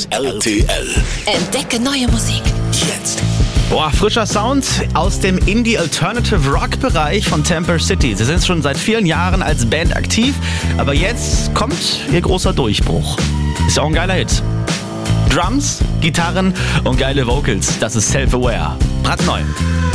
mit RTL. Entdecke neue Musik. Jetzt. Boah, frischer Sound aus dem Indie-Alternative-Rock-Bereich von Temper City. Sie sind schon seit vielen Jahren als Band aktiv, aber jetzt kommt ihr großer Durchbruch. Ist ja auch ein geiler Hit. Drums, Gitarren und geile Vocals, das ist Self-Aware. Brandneu.